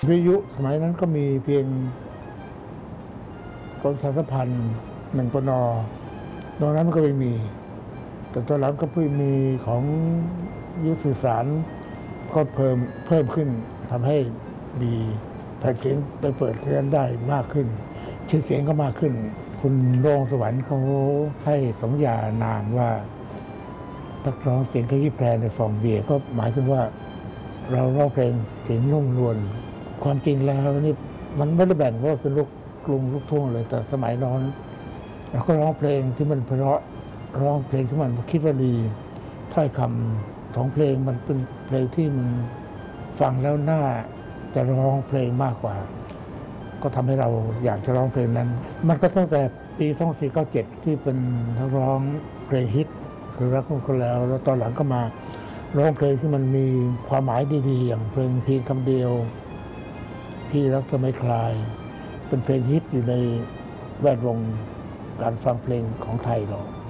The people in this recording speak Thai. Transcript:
วิทยุสมัยนั้นก็มีเพียงกรมประชาสัมพันธ์1 ปน.นอกนั้นมันก็ไม่มีแต่ตอนหลังก็เพิ่งมีของยุทธสื่อสารก็เพิ่มขึ้นทำให้มีแผ่นเสียงไปเปิดเรียนได้มากขึ้นชื่อเสียงก็มากขึ้นคุณโรงสวรรค์เขาให้สมญานามว่านักร้องเสียงขยี้แพรในฟองเบียร์ก็หมายถึงว่าเราร้องเพลงเสียงนุ่มนวลความจริงแล้วนี่มันไม่ได้แบ่งว่าเป็นลูกกรุงลูกทุ่งเลยแต่สมัยนั้นเราก็ร้องเพลงที่มันเพราะร้องเพลงที่มันคิดว่าดีถ้อยคำของเพลงมันเป็นเพลงที่มันฟังแล้วน่าจะร้องเพลงมากกว่าก็ทำให้เราอยากจะร้องเพลงนั้นมันก็ตั้งแต่ปี2497ที่เป็นนักร้องเพลงฮิตคือรักคนคนแล้วตอนหลังก็มาร้องเพลงที่มันมีความหมายดีๆอย่างเพลงเพียงคำเดียวพี่รักจะไม่คลายเป็นเพลงฮิตอยู่ในแวดวงการฟังเพลงของไทยเรา